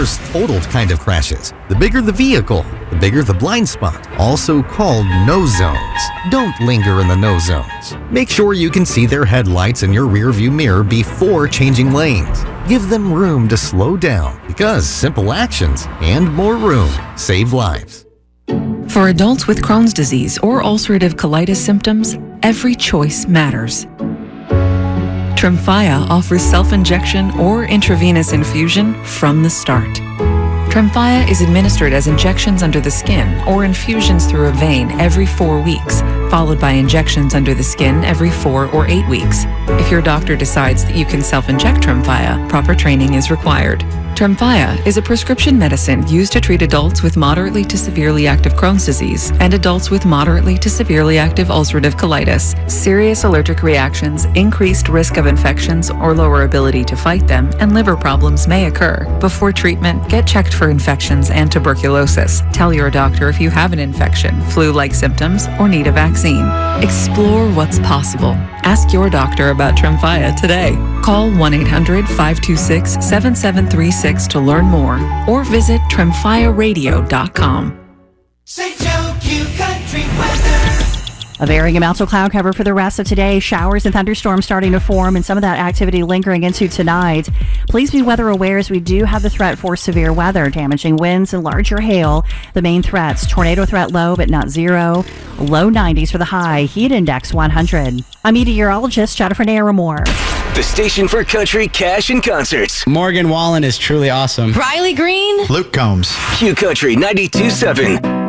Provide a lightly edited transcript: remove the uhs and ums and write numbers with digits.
worse, totaled kind of crashes. The bigger the vehicle, the bigger the blind spot, also called no zones. Don't linger in the no zones. Make sure you can see their headlights in your rearview mirror before changing lanes. Give them room to slow down because simple actions and more room save lives. For adults with Crohn's disease or ulcerative colitis symptoms, every choice matters. Tremfya offers self-injection or intravenous infusion from the start. Tremfya is administered as injections under the skin or infusions through a vein every 4 weeks, followed by injections under the skin every 4 or 8 weeks. If your doctor decides that you can self-inject Tremfya, proper training is required. Tremfya is a prescription medicine used to treat adults with moderately to severely active Crohn's disease and adults with moderately to severely active ulcerative colitis. Serious allergic reactions, increased risk of infections or lower ability to fight them, and liver problems may occur. Before treatment, get checked for infections and tuberculosis. Tell your doctor if you have an infection, flu-like symptoms, or need a vaccine. Explore what's possible. Ask your doctor about Tremfya today. Call 1-800-526-7736 to learn more or visit tremfyaradio.com. St. Joe Q Country Weather. A varying amounts of cloud cover for the rest of today. Showers and thunderstorms starting to form and some of that activity lingering into tonight. Please be weather aware as we do have the threat for severe weather, damaging winds and larger hail. The main threats, tornado threat low but not zero. Low 90s for the high. Heat index 100. I'm meteorologist Jennifer Naramore. The station for country, cash, and concerts. Morgan Wallen is truly awesome. Riley Green. Luke Combs. Q Country 92.7.